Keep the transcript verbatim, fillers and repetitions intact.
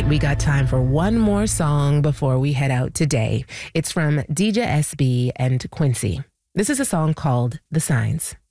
We got time for one more song before we head out today. It's from Deejah S B and Quincy. This is a song called The Signs.